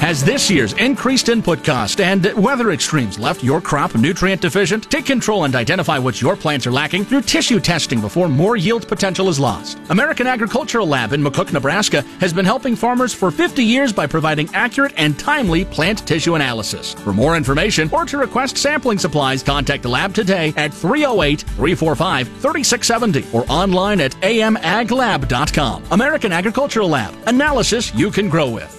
Has this year's increased input cost and weather extremes left your crop nutrient deficient? Take control and identify what your plants are lacking through tissue testing before more yield potential is lost. American Agricultural Lab in McCook, Nebraska has been helping farmers for 50 years by providing accurate and timely plant tissue analysis. For more information or to request sampling supplies, contact the lab today at 308-345-3670 or online at amaglab.com. American Agricultural Lab. Analysis you can grow with.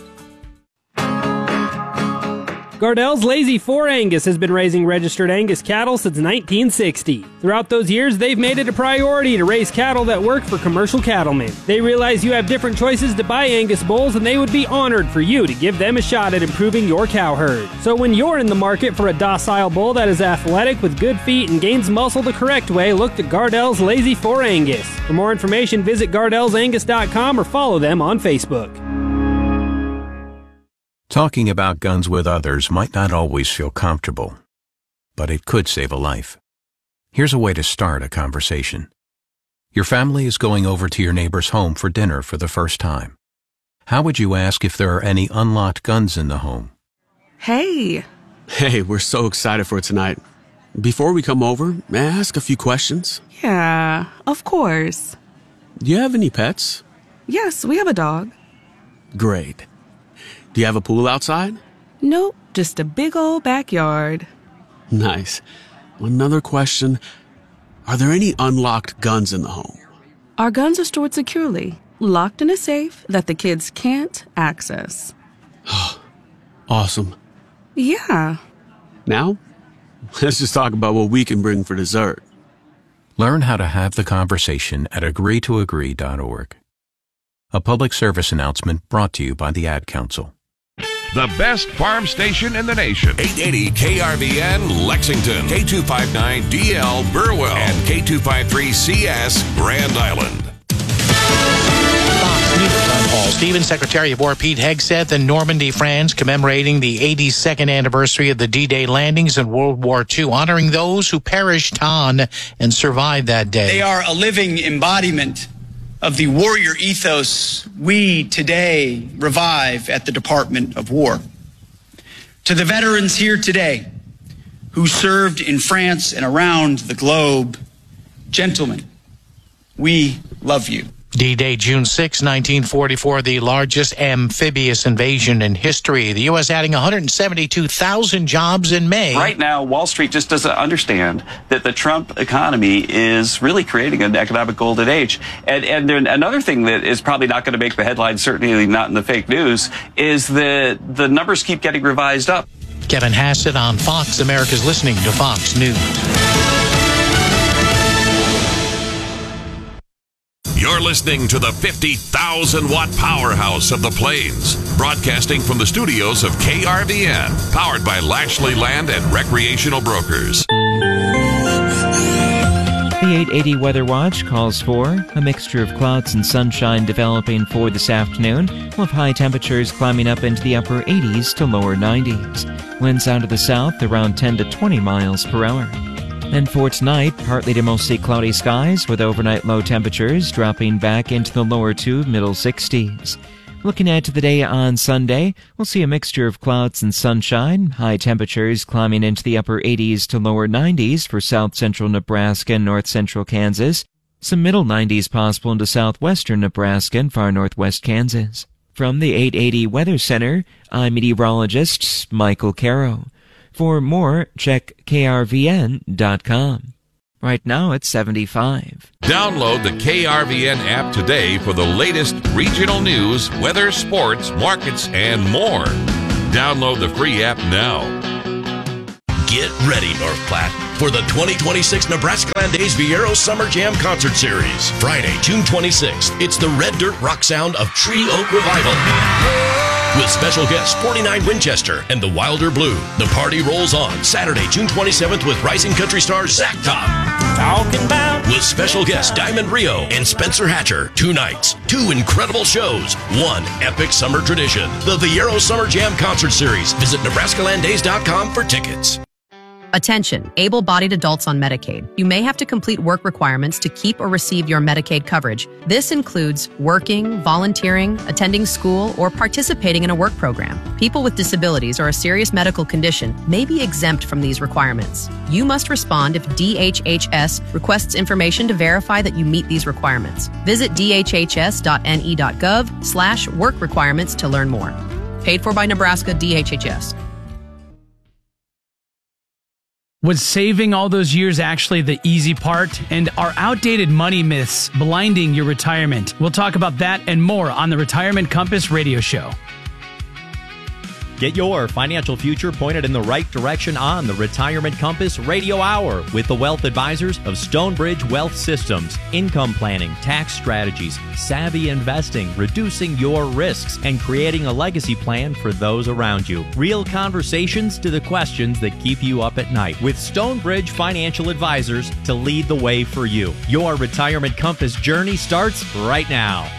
Gardell's Lazy 4 Angus has been raising registered Angus cattle since 1960. Throughout those years, they've made it a priority to raise cattle that work for commercial cattlemen. They realize you have different choices to buy Angus bulls, and they would be honored for you to give them a shot at improving your cow herd. So when you're in the market for a docile bull that is athletic with good feet and gains muscle the correct way, look to Gardell's Lazy 4 Angus. For more information, visit GardellsAngus.com or follow them on Facebook. Talking about guns with others might not always feel comfortable, but it could save a life. Here's a way to start a conversation. Your family is going over to your neighbor's home for dinner for the first time. How would you ask if there are any unlocked guns in the home? Hey, we're so excited for tonight. Before we come over, may I ask a few questions? Yeah, of course. Do you have any pets? Yes, we have a dog. Great. Do you have a pool outside? Nope, just a big old backyard. Nice. Another question. Are there any unlocked guns in the home? Our guns are stored securely, locked in a safe that the kids can't access. Awesome. Yeah. Now, let's just talk about what we can bring for dessert. Learn how to have the conversation at agreetoagree.org. A public service announcement brought to you by the Ad Council. The best farm station in the nation. 880 KRVN Lexington, K259DL Burwell, and K253CS Grand Island. Fox News, I'm Paul Stevens. Secretary of War Pete Hegseth in Normandy, France, commemorating the 82nd anniversary of the D-Day landings in World War II, honoring those who perished on and survived that day. They are a living embodiment of the warrior ethos we today revive at the Department of War. To the veterans here today who served in France and around the globe, gentlemen, we love you. D-Day, June 6, 1944, the largest amphibious invasion in history. The U.S. adding 172,000 jobs in May. Right now, Wall Street just doesn't understand that the Trump economy is really creating an economic golden age. And then another thing that is probably not going to make the headlines, certainly not in the fake news, is that the numbers keep getting revised up. Kevin Hassett on Fox. America's listening to Fox News. You're listening to the 50,000-watt powerhouse of the Plains, broadcasting from the studios of KRVN, powered by Lashley Land and Recreational Brokers. The 880 Weather Watch calls for a mixture of clouds and sunshine developing for this afternoon, with high temperatures climbing up into the upper 80s to lower 90s. Winds out of the south around 10 to 20 miles per hour. And for tonight, partly to mostly cloudy skies with overnight low temperatures dropping back into the lower to middle 60s. Looking ahead to the day on Sunday, we'll see a mixture of clouds and sunshine, high temperatures climbing into the upper 80s to lower 90s for south central Nebraska and north central Kansas. Some middle 90s possible into southwestern Nebraska and far northwest Kansas. From the 880 Weather Center, I'm meteorologist Michael Caro. For more, check krvn.com. Right now, it's 75. Download the KRVN app today for the latest regional news, weather, sports, markets, and more. Download the free app now. Get ready, North Platte, for the 2026 Nebraska Land Days Viero Summer Jam Concert Series. Friday, June 26th, it's the Red Dirt Rock sound of Tree Oak Revival. With special guests 49 Winchester and the Wilder Blue. The party rolls on Saturday, June 27th with rising country star Zach Top. Talking about with special guests Diamond Rio and Spencer Hatcher. 2 nights, 2 incredible shows, 1 epic summer tradition. The Viero Summer Jam Concert Series. Visit NebraskaLandDays.com for tickets. Attention, able-bodied adults on Medicaid. You may have to complete work requirements to keep or receive your Medicaid coverage. This includes working, volunteering, attending school, or participating in a work program. People with disabilities or a serious medical condition may be exempt from these requirements. You must respond if DHHS requests information to verify that you meet these requirements. Visit dhhs.ne.gov/work requirements to learn more. Paid for by Nebraska DHHS. Was saving all those years actually the easy part? And are outdated money myths blinding your retirement? We'll talk about that and more on the Retirement Compass radio show. Get your financial future pointed in the right direction on the Retirement Compass Radio Hour with the wealth advisors of Stonebridge Wealth Systems. Income planning, tax strategies, savvy investing, reducing your risks, and creating a legacy plan for those around you. Real conversations to the questions that keep you up at night with Stonebridge Financial Advisors to lead the way for you. Your Retirement Compass journey starts right now.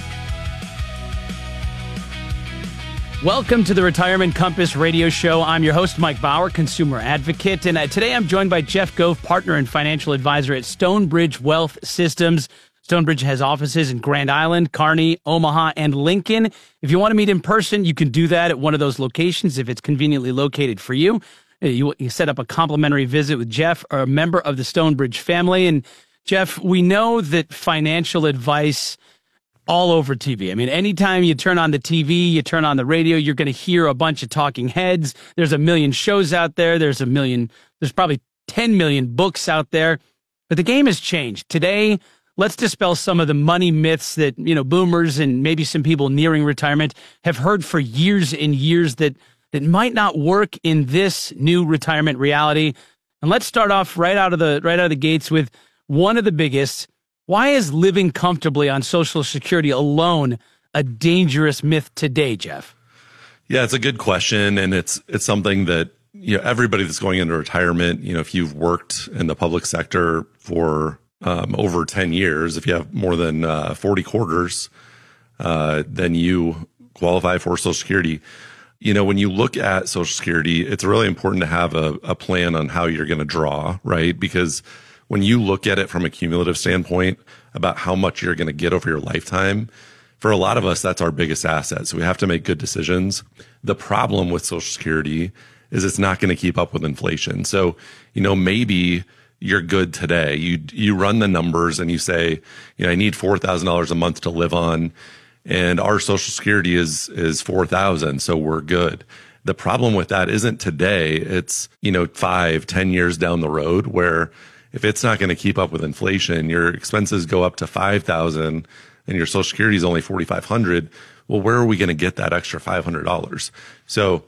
Welcome to the Retirement Compass radio show. I'm your host, Mike Bauer, consumer advocate. And today I'm joined by Jeff Gove, partner and financial advisor at Stonebridge Wealth Systems. Stonebridge has offices in Grand Island, Kearney, Omaha, and Lincoln. If you want to meet in person, you can do that at one of those locations if it's conveniently located for you. You set up a complimentary visit with Jeff or a member of the Stonebridge family. And Jeff, we know that financial advice all over TV. I mean, anytime you turn on the TV, you turn on the radio, you're going to hear a bunch of talking heads. There's a million shows out there. There's probably 10 million books out there. But the game has changed. Today, let's dispel some of the money myths that, boomers and maybe some people nearing retirement have heard for years and years that might not work in this new retirement reality. And let's start off right out of the gates with one of the biggest. Why is living comfortably on Social Security alone a dangerous myth today, Jeff? Yeah, it's a good question, and it's something that everybody that's going into retirement, if you've worked in the public sector for over 10 years, if you have more than 40 quarters, then you qualify for Social Security. When you look at Social Security, it's really important to have a plan on how you're going to draw, right? Because when you look at it from a cumulative standpoint about how much you're going to get over your lifetime, for a lot of us, that's our biggest asset. So we have to make good decisions. The problem with Social Security is it's not going to keep up with inflation. So, maybe you're good today. You run the numbers and you say, I need $4,000 a month to live on, and our Social Security is $4,000, so we're good. The problem with that isn't today. It's, 5-10 years down the road, where if it's not going to keep up with inflation, your expenses go up to $5,000 and your Social Security is only $4,500. Well, where are we going to get that extra $500? So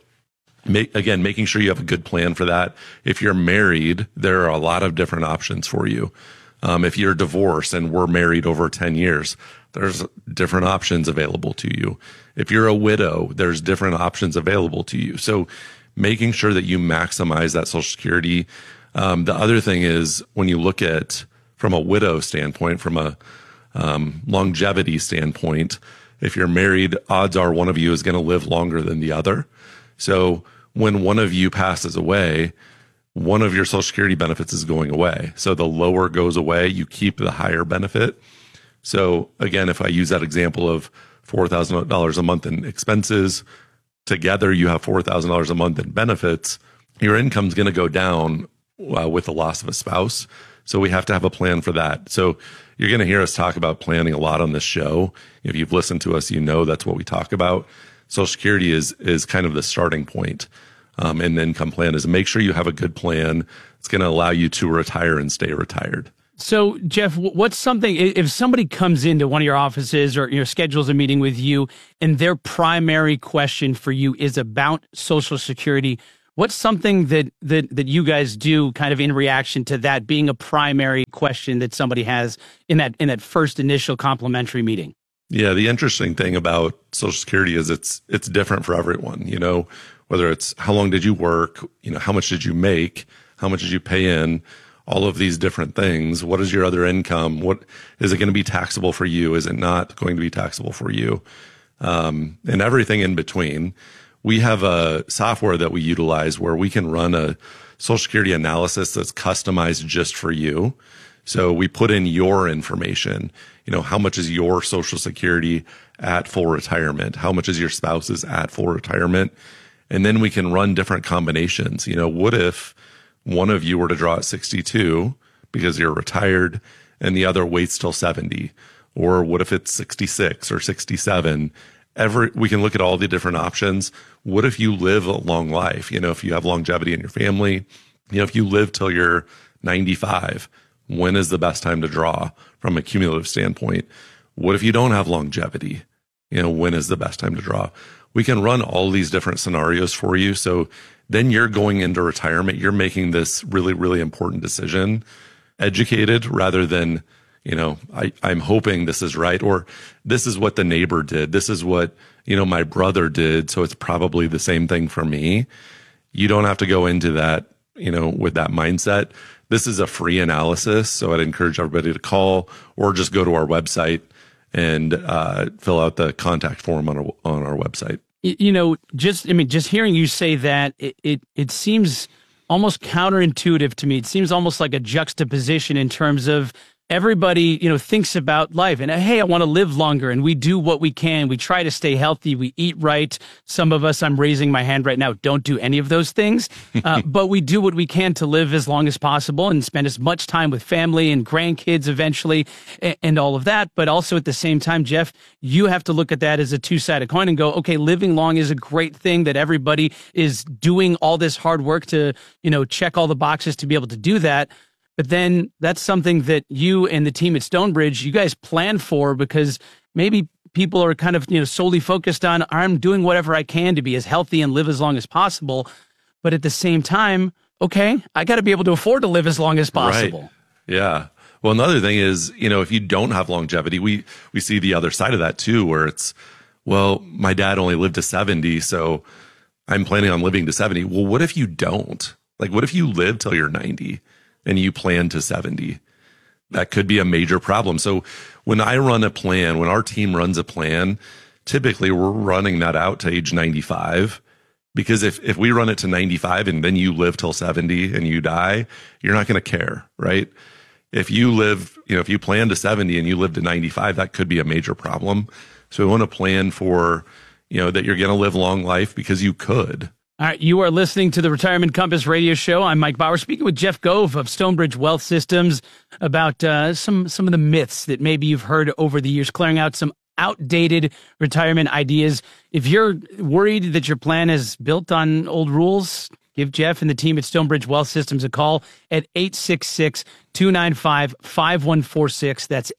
making sure you have a good plan for that. If you're married, there are a lot of different options for you. If you're divorced and we're married over 10 years, there's different options available to you. If you're a widow, there's different options available to you. So making sure that you maximize that Social Security. The other thing is, when you look at from a widow standpoint, from a longevity standpoint, if you're married, odds are one of you is going to live longer than the other. So when one of you passes away, one of your Social Security benefits is going away. So the lower goes away, you keep the higher benefit. So again, if I use that example of $4,000 a month in expenses, together you have $4,000 a month in benefits, your income's going to go down with the loss of a spouse. So we have to have a plan for that. So you're going to hear us talk about planning a lot on this show. If you've listened to us, that's what we talk about. Social Security is kind of the starting point. And the income plan is make sure you have a good plan. It's going to allow you to retire and stay retired. So, Jeff, what's something, if somebody comes into one of your offices or schedules a meeting with you and their primary question for you is about Social Security, what's something that you guys do kind of in reaction to that being a primary question that somebody has in that first initial complimentary meeting? Yeah, the interesting thing about Social Security is it's different for everyone. Whether it's how long did you work, how much did you make, how much did you pay in, all of these different things. What is your other income? What is it going to be taxable for you? Is it not going to be taxable for you? And everything in between. We have a software that we utilize where we can run a Social Security analysis that's customized just for you. So we put in your information, how much is your Social Security at full retirement? How much is your spouse's at full retirement? And then we can run different combinations. What if one of you were to draw at 62 because you're retired and the other waits till 70? Or what if it's 66 or 67? We can look at all the different options. What if you live a long life? If you have longevity in your family, if you live till you're 95, when is the best time to draw from a cumulative standpoint? What if you don't have longevity? When is the best time to draw? We can run all these different scenarios for you. So then you're going into retirement. You're making this really, really important decision, educated rather than, I'm hoping this is right, or this is what the neighbor did. This is what, my brother did. So it's probably the same thing for me. You don't have to go into that, with that mindset. This is a free analysis. So I'd encourage everybody to call or just go to our website and fill out the contact form on our website. Just hearing you say that, it seems almost counterintuitive to me. It seems almost like a juxtaposition in terms of everybody, thinks about life and, hey, I want to live longer. And we do what we can. We try to stay healthy. We eat right. Some of us, I'm raising my hand right now, don't do any of those things. But we do what we can to live as long as possible and spend as much time with family and grandkids eventually and all of that. But also at the same time, Jeff, you have to look at that as a two-sided coin and go, okay, living long is a great thing that everybody is doing all this hard work to, check all the boxes to be able to do that. But then that's something that you and the team at Stonebridge, you guys plan for, because maybe people are kind of, solely focused on, I'm doing whatever I can to be as healthy and live as long as possible. But at the same time, okay, I got to be able to afford to live as long as possible. Right. Yeah. Well, another thing is, if you don't have longevity, we see the other side of that too, where it's, well, my dad only lived to 70, so I'm planning on living to 70. Well, what if you don't? Like, what if you live till you're 90? And you plan to 70, that could be a major problem. So when I run a plan, when our team runs a plan, typically we're running that out to age 95, because if we run it to 95 and then you live till 70 and you die, you're not going to care, right? If you live, if you plan to 70 and you live to 95, that could be a major problem. So we want to plan for, that you're going to live long life because you could. All right, you are listening to the Retirement Compass radio show. I'm Mike Bauer, speaking with Jeff Gove of Stonebridge Wealth Systems about some of the myths that maybe you've heard over the years, clearing out some outdated retirement ideas. If you're worried that your plan is built on old rules, give Jeff and the team at Stonebridge Wealth Systems a call at 866-295-5146. That's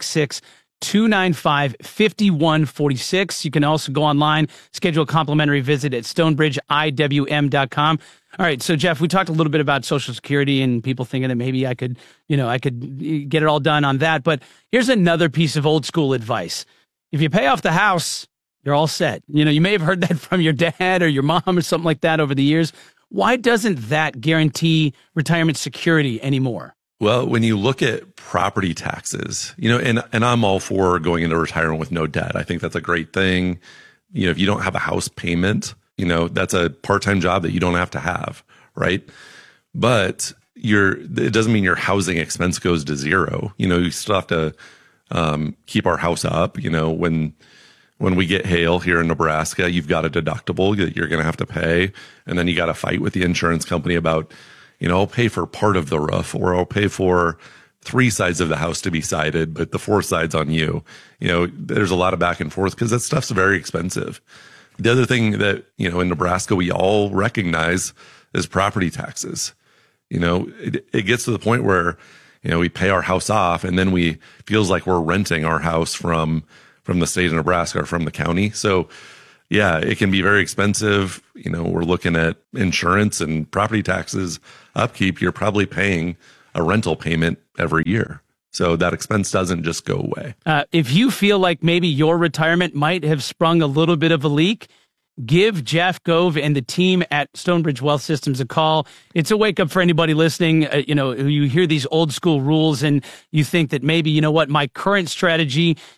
866-295-5146. You can also go online, schedule a complimentary visit at stonebridgeiwm.com. All right, so Jeff, we talked a little bit about Social Security and people thinking that maybe I could get it all done on that. But here's another piece of old school advice. If you pay off the house, you're all set. You may have heard that from your dad or your mom or something like that over the years. Why doesn't that guarantee retirement security anymore? Well, when you look at property taxes, and I'm all for going into retirement with no debt. I think that's a great thing. If you don't have a house payment, that's a part-time job that you don't have to have, right? But it doesn't mean your housing expense goes to zero. You still have to keep our house up. When we get hail here in Nebraska, you've got a deductible that you're going to have to pay, and then you got to fight with the insurance company about, I'll pay for part of the roof, or I'll pay for 3 sides of the house to be sided, but the 4th side's on you. There's a lot of back and forth because that stuff's very expensive. The other thing that, in Nebraska, we all recognize is property taxes. It gets to the point where, we pay our house off and then feels like we're renting our house from the state of Nebraska or from the county. So yeah, it can be very expensive. We're looking at insurance and property taxes, upkeep. You're probably paying a rental payment every year. So that expense doesn't just go away. If you feel like maybe your retirement might have sprung a little bit of a leak, give Jeff Gove and the team at Stonebridge Wealth Systems a call. It's a wake up for anybody listening. You hear these old school rules and you think that maybe, my current strategy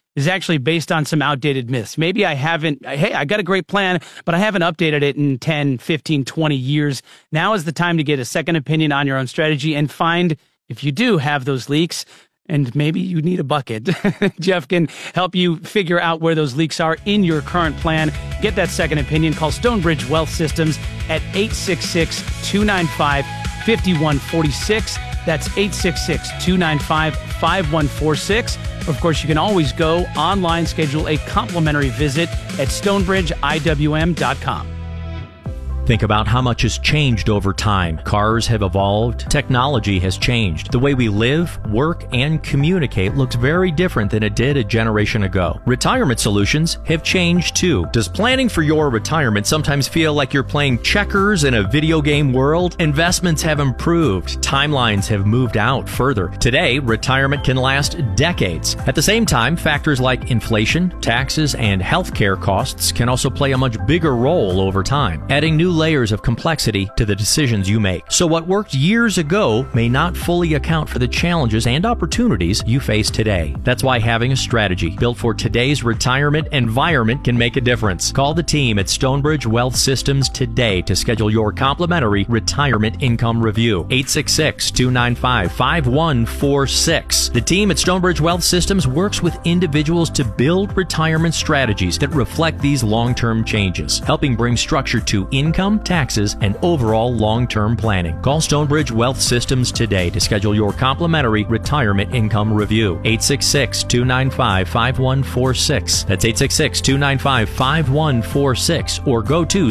is actually based on some outdated myths. Maybe I got a great plan, but I haven't updated it in 10, 15, 20 years. Now is the time to get a second opinion on your own strategy and find if you do have those leaks, and maybe you need a bucket. Jeff can help you figure out where those leaks are in your current plan. Get that second opinion. Call Stonebridge Wealth Systems at 866-295-5146. That's 866-295-5146. Of course, you can always go online, schedule a complimentary visit at stonebridgeiwm.com. Think about how much has changed over time. Cars have evolved. Technology has changed. The way we live, work, and communicate looks very different than it did a generation ago. Retirement solutions have changed too. Does planning for your retirement sometimes feel like you're playing checkers in a video game world? Investments have improved. Timelines have moved out further. Today, retirement can last decades. At the same time, factors like inflation, taxes, and healthcare costs can also play a much bigger role over time, adding new layers of complexity to the decisions you make. So what worked years ago may not fully account for the challenges and opportunities you face today. That's why having a strategy built for today's retirement environment can make a difference. Call the team at Stonebridge Wealth Systems today to schedule your complimentary retirement income review. 866-295-5146. The team at Stonebridge Wealth Systems works with individuals to build retirement strategies that reflect these long-term changes, helping bring structure to income, taxes, and overall long-term planning. Call Stonebridge Wealth Systems today to schedule your complimentary retirement income review. 866-295-5146. That's 866-295-5146, or go to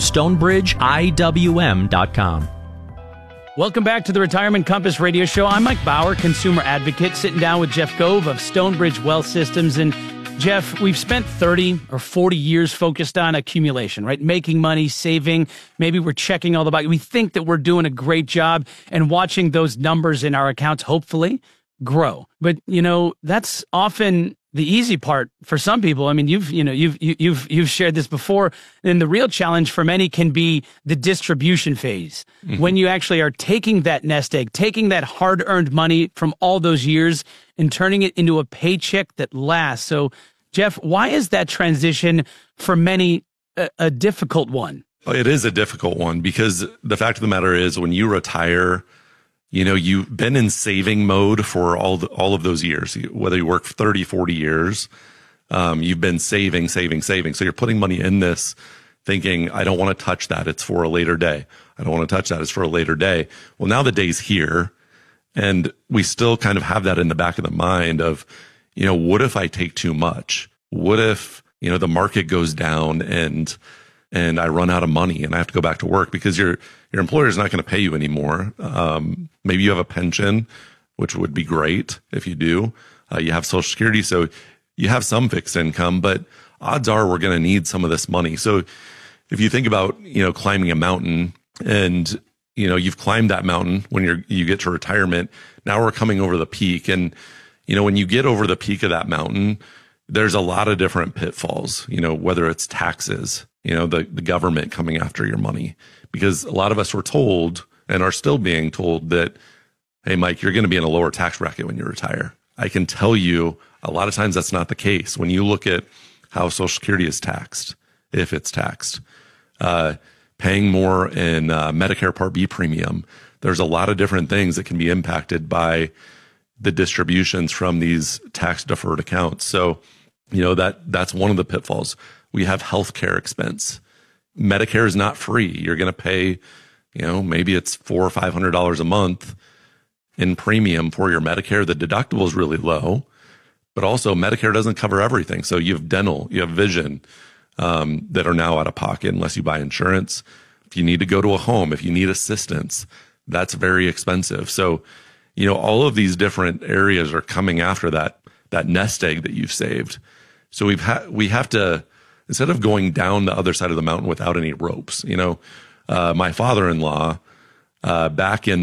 stonebridgeiwm.com. Welcome back to the Retirement Compass Radio Show. I'm Mike Bauer, consumer advocate, sitting down with Jeff Gove of Stonebridge Wealth Systems. And Jeff, we've spent 30 or 40 years focused on accumulation, right? Making money, saving. Maybe we're checking all the boxes. We think that we're doing a great job and watching those numbers in our accounts, hopefully, grow. But, that's often the easy part for some people. I mean, you've shared this before. And the real challenge for many can be the distribution phase. Mm-hmm. When you actually are taking that nest egg, taking that hard-earned money from all those years and turning it into a paycheck that lasts. So, Jeff, why is that transition for many a difficult one? It is a difficult one because the fact of the matter is when you retire, you've been in saving mode for all of those years, whether you work for 30, 40 years, you've been saving. So you're putting money in this thinking, I don't want to touch that. It's for a later day. I don't want to touch that. It's for a later day. Well, now the day's here and we still kind of have that in the back of the mind of, what if I take too much? What if, the market goes down and I run out of money and I have to go back to work because your employer is not going to pay you anymore. Maybe you have a pension, which would be great if you do. You have Social Security, so you have some fixed income, but odds are we're going to need some of this money. So if you think about, climbing a mountain and, you've climbed that mountain when you get to retirement, now we're coming over the peak. And, when you get over the peak of that mountain, there's a lot of different pitfalls, whether it's taxes, the government coming after your money, because a lot of us were told and are still being told that, hey, Mike, you're going to be in a lower tax bracket when you retire. I can tell you a lot of times that's not the case. When you look at how Social Security is taxed, if it's taxed, paying more in Medicare Part B premium, there's a lot of different things that can be impacted by the distributions from these tax deferred accounts. So, that's one of the pitfalls. We have healthcare expense. Medicare is not free. You're going to pay, maybe it's $400 or $500 a month in premium for your Medicare. The deductible is really low, but also Medicare doesn't cover everything. So you have dental, you have vision, that are now out of pocket unless you buy insurance. If you need to go to a home, if you need assistance, that's very expensive. So, all of these different areas are coming after that nest egg that you've saved. So we have to, instead of going down the other side of the mountain without any ropes, my father-in-law, back in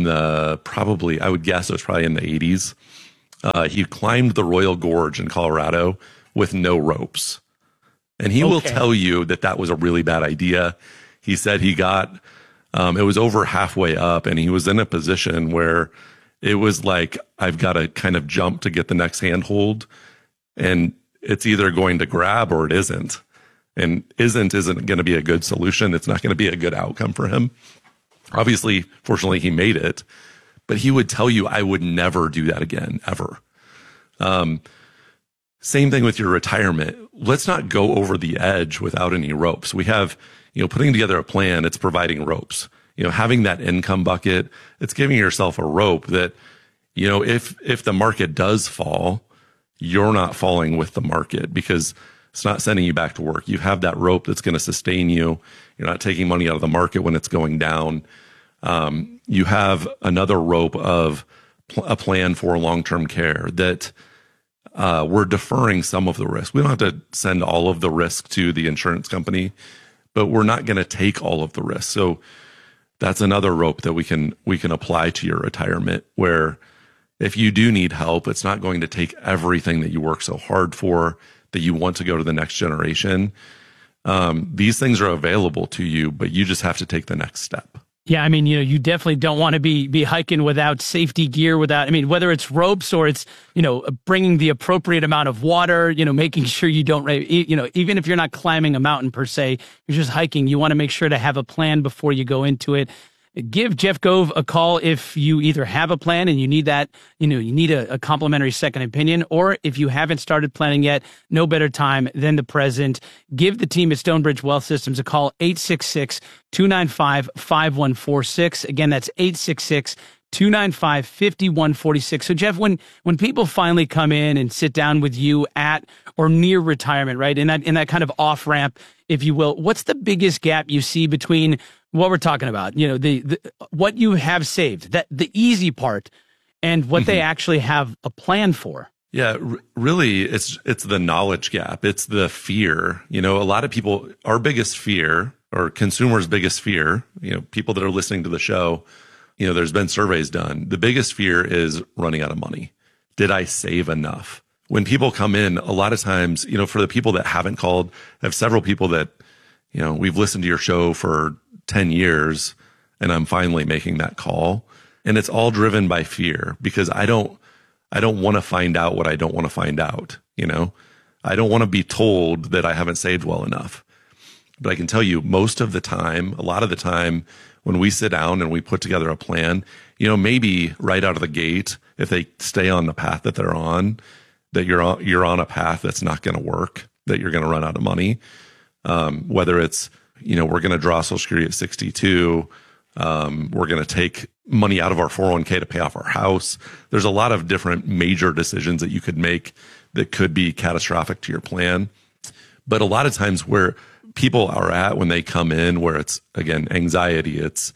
I would guess it was probably in the 80s, he climbed the Royal Gorge in Colorado with no ropes. And he will tell you that was a really bad idea. He said he got, it was over halfway up and he was in a position where it was like, I've got to kind of jump to get the next handhold. And it's either going to grab or it isn't. And isn't going to be a good solution. It's not going to be a good outcome for him. Obviously, fortunately, he made it, but he would tell you, I would never do that again, ever. Same thing with your retirement. Let's not go over the edge without any ropes. We have, putting together a plan, it's providing ropes. Having that income bucket, it's giving yourself a rope that, if the market does fall, you're not falling with the market because it's not sending you back to work. You have that rope that's going to sustain you. You're not taking money out of the market when it's going down. You have another rope of a plan for long-term care that we're deferring some of the risk. We don't have to send all of the risk to the insurance company, but we're not going to take all of the risk. So that's another rope that we can apply to your retirement, where if you do need help, it's not going to take everything that you work so hard for, that you want to go to the next generation. These things are available to you, but you just have to take the next step. Yeah, I mean, you definitely don't want to be hiking without safety gear, whether it's ropes or it's, bringing the appropriate amount of water, making sure you don't, even if you're not climbing a mountain per se, you're just hiking, you want to make sure to have a plan before you go into it. Give Jeff Gove a call if you either have a plan and you need that, you need a complimentary second opinion, or if you haven't started planning yet, no better time than the present. Give the team at Stonebridge Wealth Systems a call, 866-295-5146. Again, that's 866-295-5146. So Jeff, when people finally come in and sit down with you at or near retirement, right, in that kind of off ramp, if you will, what's the biggest gap you see between what we're talking about, the what you have saved, that the easy part, and what they actually have a plan for? Yeah, really, it's the knowledge gap. It's the fear. A lot of people, our biggest fear, or consumers' biggest fear, people that are listening to the show, there's been surveys done. The biggest fear is running out of money. Did I save enough? When people come in, a lot of times, for the people that haven't called, I have several people that, we've listened to your show for 10 years and I'm finally making that call. And it's all driven by fear, because I don't want to find out what I don't want to find out. I don't want to be told that I haven't saved well enough. But I can tell you, most of the time, a lot of the time, when we sit down and we put together a plan, maybe right out of the gate, if they stay on the path that they're on, that you're on a path that's not going to work, that you're going to run out of money. Whether it's, we're going to draw Social Security at 62. We're going to take money out of our 401k to pay off our house. There's a lot of different major decisions that you could make that could be catastrophic to your plan. But a lot of times where people are at when they come in, where it's, again, anxiety, it's,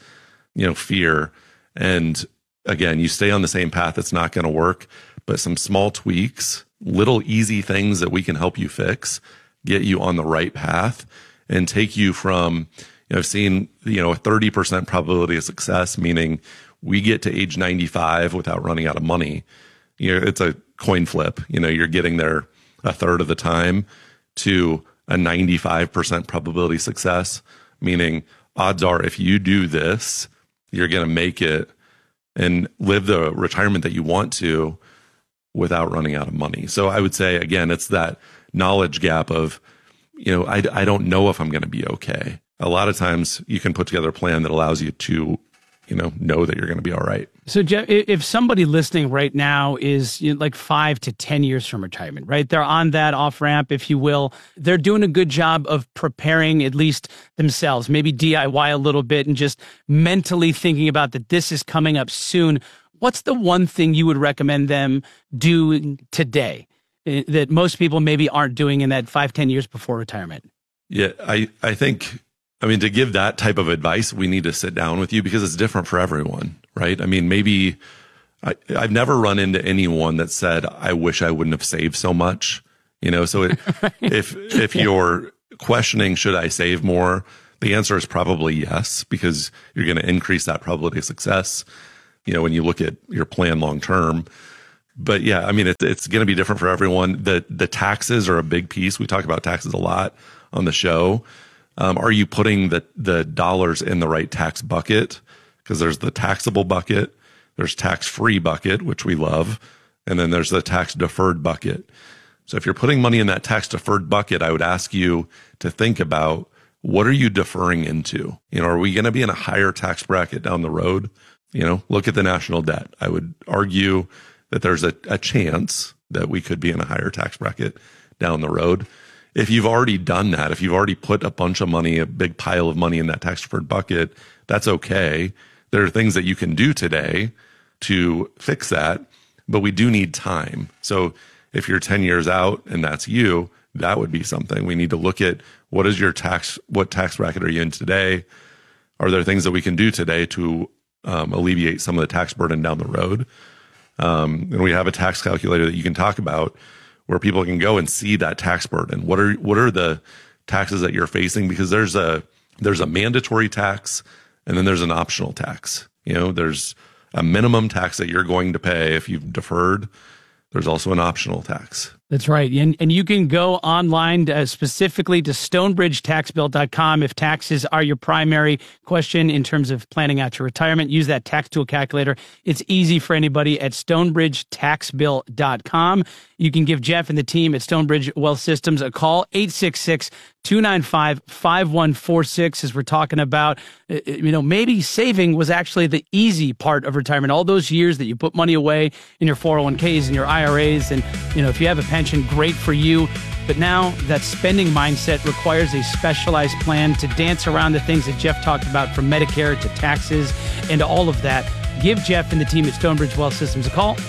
fear. And again, you stay on the same path, it's not going to work. But some small tweaks, little easy things that we can help you fix, get you on the right path and take you from, I've seen, a 30% probability of success, meaning we get to age 95 without running out of money. It's a coin flip. You're getting there a third of the time, to a 95% probability success, meaning odds are if you do this, you're going to make it and live the retirement that you want to without running out of money. So I would say, again, it's that knowledge gap of, I don't know if I'm going to be okay. A lot of times you can put together a plan that allows you to, know that you're going to be all right. So Jeff, if somebody listening right now is like 5 to 10 years from retirement, right? They're on that off ramp, if you will. They're doing a good job of preparing at least themselves, maybe DIY a little bit and just mentally thinking about that this is coming up soon. What's the one thing you would recommend them do today that most people maybe aren't doing in that 5-10 years before retirement? Yeah, I think, to give that type of advice, we need to sit down with you, because it's different for everyone, right? Maybe I've never run into anyone that said, I wish I wouldn't have saved so much, so if you're questioning, should I save more? The answer is probably yes, because you're going to increase that probability of success, when you look at your plan long-term. But yeah, it's going to be different for everyone. The taxes are a big piece. We talk about taxes a lot on the show. Are you putting the dollars in the right tax bucket? Because there's the taxable bucket, there's tax-free bucket, which we love, and then there's the tax-deferred bucket. So if you're putting money in that tax deferred bucket, I would ask you to think about, what are you deferring into? Are we going to be in a higher tax bracket down the road? Look at the national debt. I would argue that there's a chance that we could be in a higher tax bracket down the road. If you've already done that, if you've already put a bunch of money, a big pile of money in that tax deferred bucket, that's okay. There are things that you can do today to fix that, but we do need time. So if you're 10 years out and that's you, that would be something. We need to look at, what tax bracket are you in today? Are there things that we can do today to alleviate some of the tax burden down the road? And we have a tax calculator that you can talk about, where people can go and see that tax burden. What are the taxes that you're facing? Because there's a mandatory tax, and then there's an optional tax. There's a minimum tax that you're going to pay if you've deferred. There's also an optional tax. That's right. And you can go online specifically to stonebridgetaxbill.com if taxes are your primary question in terms of planning out your retirement. Use that tax tool calculator. It's easy for anybody at stonebridgetaxbill.com. You can give Jeff and the team at Stonebridge Wealth Systems a call, 866-295-5146, as we're talking about, maybe saving was actually the easy part of retirement. All those years that you put money away in your 401ks and your IRAs, and, if you have a pension, great for you. But now that spending mindset requires a specialized plan to dance around the things that Jeff talked about, from Medicare to taxes and all of that. Give Jeff and the team at Stonebridge Wealth Systems a call,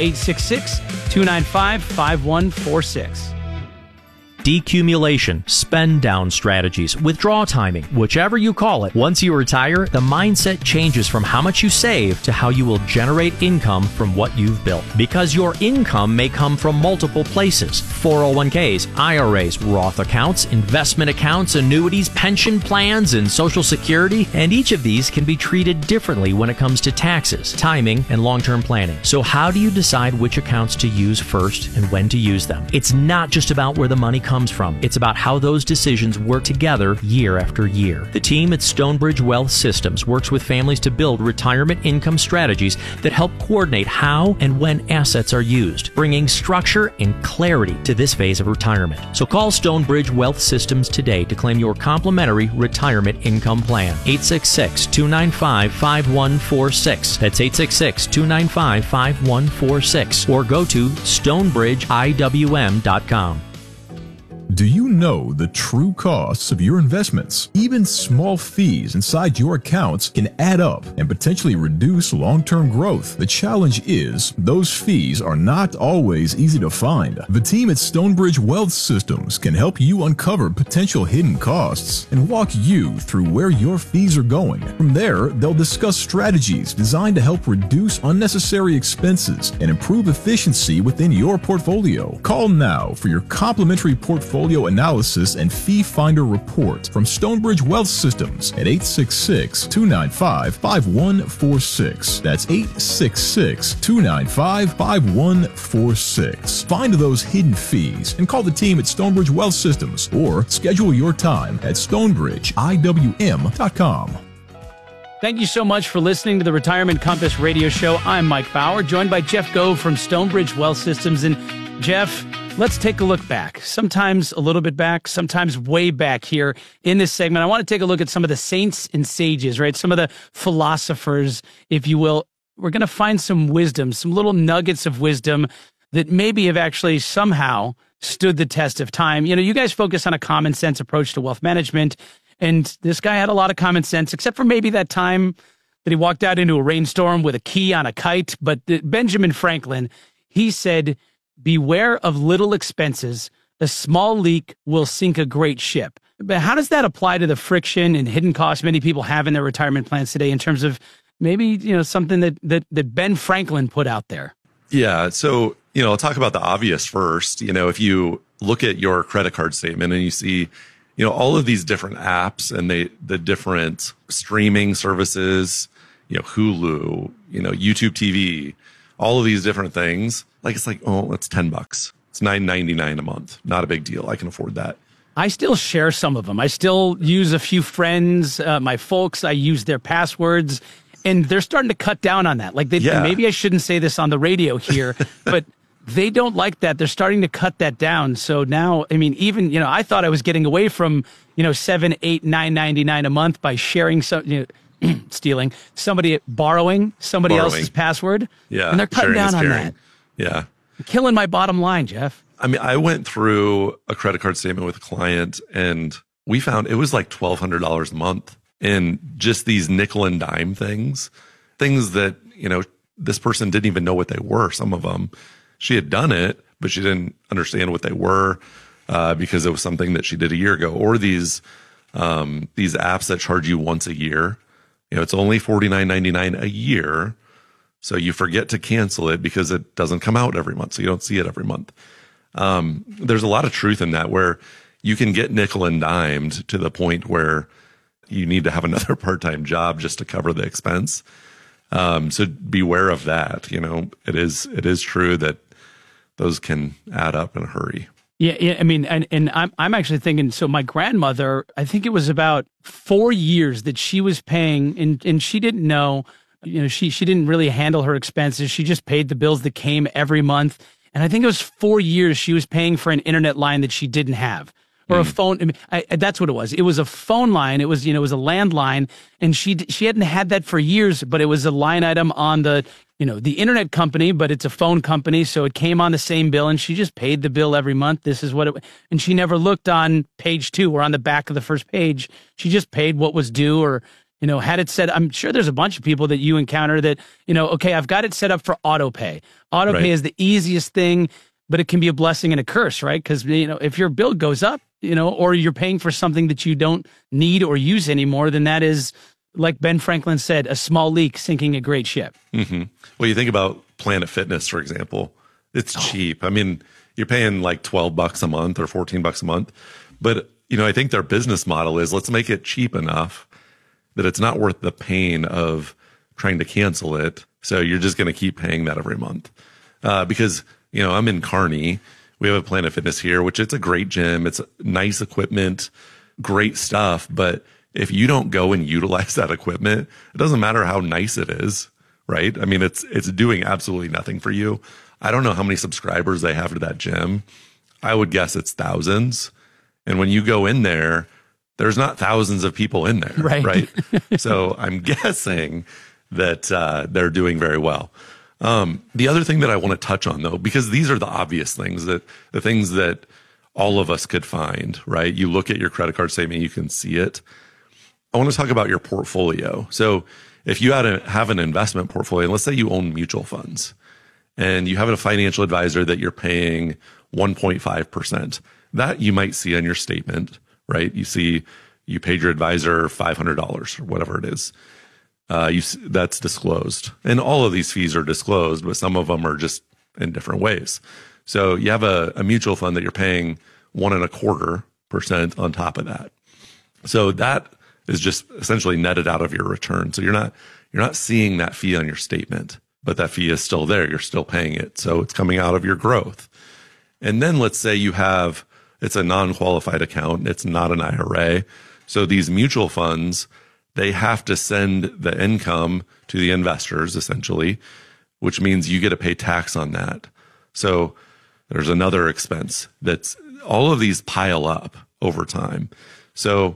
866-295-5146. Decumulation, spend down strategies, withdrawal timing, whichever you call it. Once you retire, the mindset changes from how much you save to how you will generate income from what you've built. Because your income may come from multiple places: 401ks, IRAs, Roth accounts, investment accounts, annuities, pension plans, and Social Security. And each of these can be treated differently when it comes to taxes, timing, and long-term planning. So how do you decide which accounts to use first and when to use them? It's not just about where the money comes from. It's about how those decisions work together year after year. The team at Stonebridge Wealth Systems works with families to build retirement income strategies that help coordinate how and when assets are used, bringing structure and clarity to this phase of retirement. So call Stonebridge Wealth Systems today to claim your complimentary retirement income plan. 866-295-5146. That's 866-295-5146. Or go to stonebridgeiwm.com. Do you know the true costs of your investments? Even small fees inside your accounts can add up and potentially reduce long-term growth. The challenge is, those fees are not always easy to find. The team at Stonebridge Wealth Systems can help you uncover potential hidden costs and walk you through where your fees are going. From there, they'll discuss strategies designed to help reduce unnecessary expenses and improve efficiency within your portfolio. Call now for your complimentary portfolio analysis and fee finder report from Stonebridge Wealth Systems at 866-295-5146. That's 866-295-5146. Find those hidden fees and call the team at Stonebridge Wealth Systems, or schedule your time at stonebridgeiwm.com. Thank you so much for listening to the Retirement Compass radio show. I'm Mike Bauer, joined by Jeff Gove from Stonebridge Wealth Systems. And Jeff, let's take a look back. Sometimes a little bit back, sometimes way back here in this segment. I want to take a look at some of the saints and sages, right? Some of the philosophers, if you will. We're going to find some wisdom, some little nuggets of wisdom that maybe have actually somehow stood the test of time. You guys focus on a common sense approach to wealth management, and this guy had a lot of common sense, except for maybe that time that he walked out into a rainstorm with a key on a kite. But Benjamin Franklin, he said, "Beware of little expenses. A small leak will sink a great ship." But how does that apply to the friction and hidden costs many people have in their retirement plans today in terms of maybe, something that Ben Franklin put out there? Yeah. So, I'll talk about the obvious first. If you look at your credit card statement and you see, all of these different apps and the different streaming services, Hulu, YouTube TV, all of these different things, it's like, oh, it's $10. It's $9.99 a month. Not a big deal. I can afford that. I still share some of them. I still use a few friends, my folks. I use their passwords, and they're starting to cut down on that. Maybe I shouldn't say this on the radio here, but they don't like that. They're starting to cut that down. So now, I mean, even, I thought I was getting away from, $7, $8, $9.99 a month by sharing some, stealing borrowing somebody else's password. Yeah. And they're cutting down on that. Yeah. Killing my bottom line, Jeff. I mean, I went through a credit card statement with a client and we found it was like $1,200 a month in just these nickel and dime things that, this person didn't even know what they were. Some of them, she had done it, but she didn't understand what they were because it was something that she did a year ago. Or these apps that charge you once a year. It's only $49.99 a year. So you forget to cancel it because it doesn't come out every month. So you don't see it every month. There's a lot of truth in that where you can get nickel and dimed to the point where you need to have another part-time job just to cover the expense. So beware of that. It is true that those can add up in a hurry. Yeah. I mean, and I'm actually thinking, so my grandmother, I think it was about 4 years that she was paying and she didn't know, she didn't really handle her expenses. She just paid the bills that came every month. And I think it was 4 years she was paying for an internet line that she didn't have. Or a phone. I mean, that's what it was. It was a phone line. It was, it was a landline, and she hadn't had that for years. But it was a line item on the, the internet company, but it's a phone company, so it came on the same bill, and she just paid the bill every month. This is what it. And she never looked on page 2 or on the back of the first page. She just paid what was due, or had it set. I'm sure there's a bunch of people that you encounter that, okay, I've got it set up for auto pay. Auto pay is the easiest thing, but it can be a blessing and a curse, right? Because if your bill goes up, or you're paying for something that you don't need or use anymore, then that is, like Ben Franklin said, a small leak sinking a great ship. Mm-hmm. Well, you think about Planet Fitness, for example. It's cheap. I mean, you're paying like $12 a month or $14 a month. But, I think their business model is let's make it cheap enough that it's not worth the pain of trying to cancel it. So you're just going to keep paying that every month. Because, I'm in Kearney. We have a Planet Fitness here, which it's a great gym. It's nice equipment, great stuff. But if you don't go and utilize that equipment, it doesn't matter how nice it is, right? I mean, it's doing absolutely nothing for you. I don't know how many subscribers they have to that gym. I would guess it's thousands. And when you go in there, there's not thousands of people in there, right? So I'm guessing that they're doing very well. The other thing that I want to touch on, though, because these are the obvious things, the things that all of us could find, right? You look at your credit card statement, you can see it. I want to talk about your portfolio. So if you have an investment portfolio, let's say you own mutual funds and you have a financial advisor that you're paying 1.5%, that you might see on your statement, right? You see you paid your advisor $500 or whatever it is. That's disclosed. And all of these fees are disclosed, but some of them are just in different ways. So you have a mutual fund that you're paying 1.25% on top of that. So that is just essentially netted out of your return. So you're not seeing that fee on your statement, but that fee is still there. You're still paying it. So it's coming out of your growth. And then let's say it's a non-qualified account. It's not an IRA. So these mutual funds, they have to send the income to the investors, essentially, which means you get to pay tax on that. So there's another expense that's all of these pile up over time. So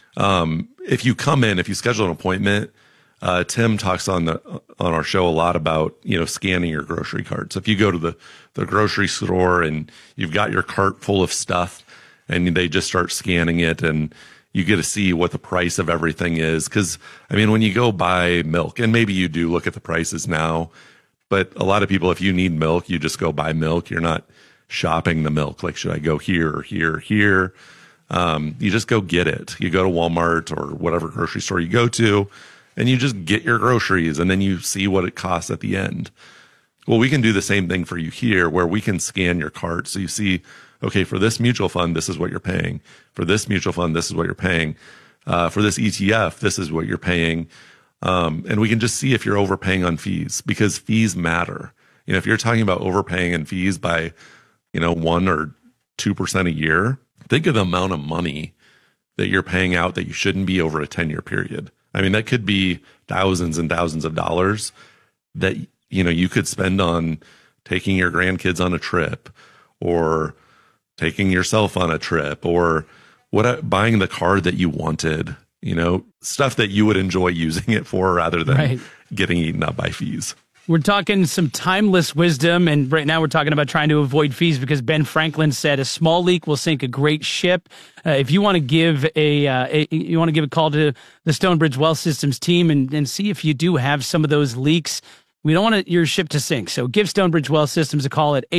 if you schedule an appointment, Tim talks on our show a lot about, scanning your grocery cart. So if you go to the grocery store and you've got your cart full of stuff and they just start scanning it and you get to see what the price of everything is. Because, when you go buy milk, and maybe you do look at the prices now, but a lot of people, if you need milk, you just go buy milk. You're not shopping the milk. Like, should I go here or here or here? You just go get it. You go to Walmart or whatever grocery store you go to, and you just get your groceries, and then you see what it costs at the end. Well, we can do the same thing for you here, where we can scan your cart. So you see, okay, for this mutual fund, this is what you're paying. For this mutual fund, this is what you're paying. For this ETF, this is what you're paying. And we can just see if you're overpaying on fees, because fees matter. If you're talking about overpaying in fees by, 1 or 2% a year, think of the amount of money that you're paying out that you shouldn't be over a 10-year period. That could be thousands and thousands of dollars that, you could spend on taking your grandkids on a trip, or taking yourself on a trip, or buying the car that you wanted, stuff that you would enjoy using it for rather than getting eaten up by fees. We're talking some timeless wisdom, and right now we're talking about trying to avoid fees because Ben Franklin said a small leak will sink a great ship. If you want to give a call to the Stonebridge Wealth Systems team and see if you do have some of those leaks, we don't want your ship to sink. So give Stonebridge Wealth Systems a call at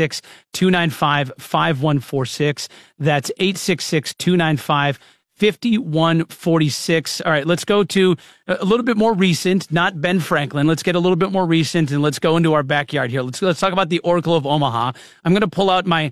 866-295-5146. That's 866-295-5146. 5146. All right, let's go to a little bit more recent, not Ben Franklin. Let's get a little bit more recent and let's go into our backyard here. Let's talk about the Oracle of Omaha. I'm going to pull out my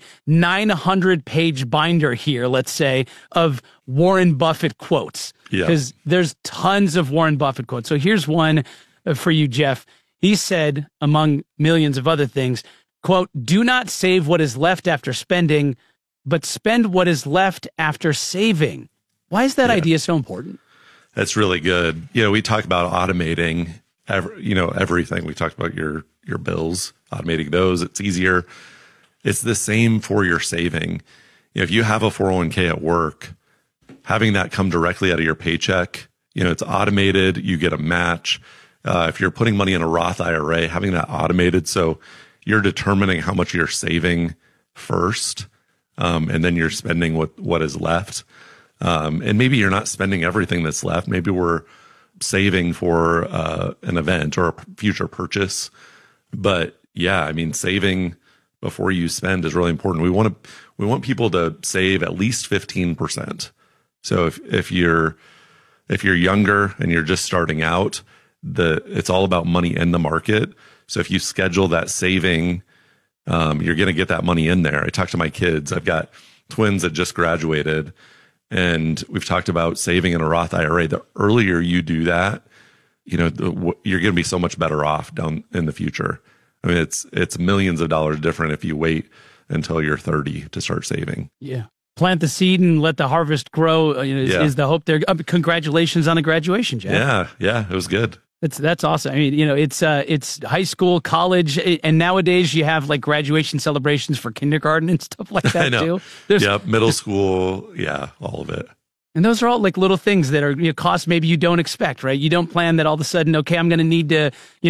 900-page binder here, let's say, of Warren Buffett quotes. Because there's tons of Warren Buffett quotes. So here's one for you, Jeff. He said, among millions of other things, quote, "Do not save what is left after spending, but spend what is left after saving." Why is that idea so important? That's really good. We talk about automating, everything. We talked about your bills, automating those. It's easier. It's the same for your saving. If you have a 401k at work, having that come directly out of your paycheck, it's automated. You get a match. If you're putting money in a Roth IRA, having that automated, so you're determining how much you're saving first, and then you're spending what is left. And maybe you're not spending everything that's left. Maybe we're saving for an event or a future purchase. But saving before you spend is really important. We want people to save at least 15%. So if you're younger and you're just starting out, it's all about money in the market. So if you schedule that saving, you're going to get that money in there. I talk to my kids. I've got twins that just graduated. And we've talked about saving in a Roth IRA. The earlier you do that, you're going to be so much better off down in the future. I mean, it's millions of dollars different if you wait until you're 30 to start saving. Yeah. Plant the seed and let the harvest grow is the hope there. Congratulations on the graduation, Jeff. Yeah. It was good. That's awesome. I mean, it's high school, college, and nowadays you have like graduation celebrations for kindergarten and stuff like that too. Middle school, all of it. And those are all like little things that are costs maybe you don't expect, right? You don't plan that all of a sudden, okay, I'm going to need to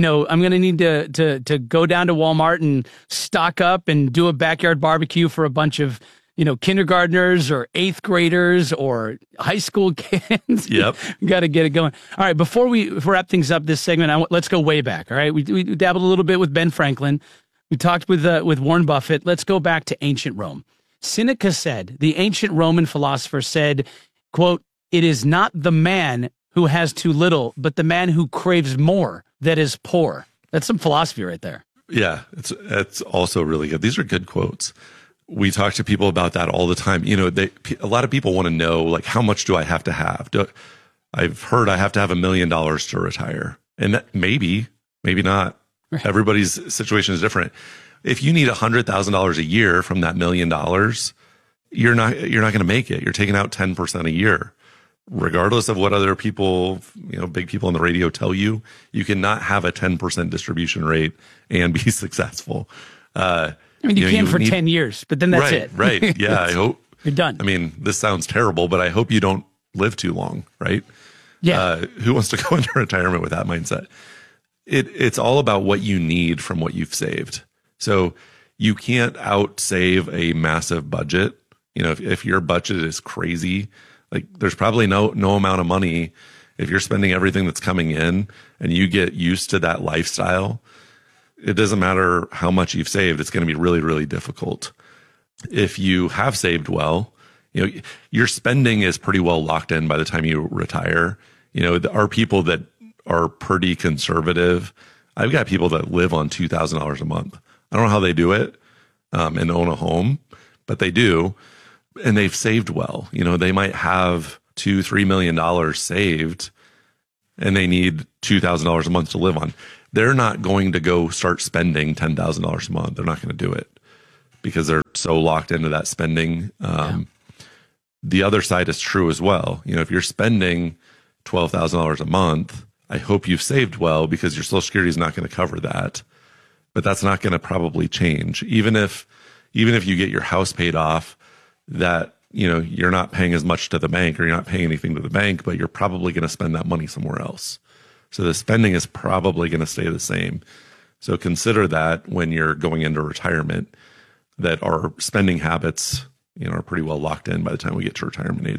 go down to Walmart and stock up and do a backyard barbecue for a bunch of kindergartners or 8th graders or high school kids. Yep. Got to get it going. All right. Before we wrap things up this segment, let's go way back. All right. We dabbled a little bit with Ben Franklin. We talked with Warren Buffett. Let's go back to ancient Rome. Seneca said, the ancient Roman philosopher said, quote, "It is not the man who has too little, but the man who craves more that is poor." That's some philosophy right there. Yeah. It's also really good. These are good quotes. We talk to people about that all the time. A lot of people want to know, like, how much do I have to have? I've heard I have to have $1 million to retire. And that maybe not. Right. Everybody's situation is different. If you need $100,000 a year from that $1 million, you're not going to make it. You're taking out 10% a year. Regardless of what other people, big people on the radio tell you, you cannot have a 10% distribution rate and be successful. I mean, you can for 10 years, but then that's it. Right. Yeah. I hope you're done. I mean, this sounds terrible, but I hope you don't live too long, right? Yeah. Who wants to go into retirement with that mindset? It's all about what you need from what you've saved. So you can't out save a massive budget. If your budget is crazy, like there's probably no amount of money. If you're spending everything that's coming in and you get used to that lifestyle, it doesn't matter how much you've saved. It's going to be really, really difficult. If you have saved well, your spending is pretty well locked in by the time you retire. There are people that are pretty conservative. I've got people that live on $2,000 a month. I don't know how they do it and own a home, but they do. And they've saved well. They might have $2-3 million saved and they need $2,000 a month to live on. They're not going to go start spending $10,000 a month. They're not going to do it because they're so locked into that spending. The other side is true as well. If you're spending $12,000 a month, I hope you've saved well because your Social Security is not going to cover that. but that's not going to probably change. Even if you get your house paid off, that, you're not paying as much to the bank, or you're not paying anything to the bank, but you're probably going to spend that money somewhere else. So the spending is probably going to stay the same. So consider that when you're going into retirement, that our spending habits, are pretty well locked in by the time we get to retirement age.